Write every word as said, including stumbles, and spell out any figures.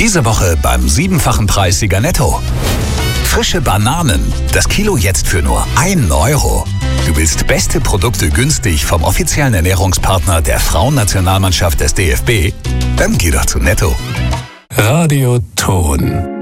Diese Woche beim siebenfachen Preissieger Netto. Frische Bananen, das Kilo jetzt für nur ein Euro. Du willst beste Produkte günstig vom offiziellen Ernährungspartner der Frauennationalmannschaft des D F B? Dann geh doch zu Netto. Radio Ton.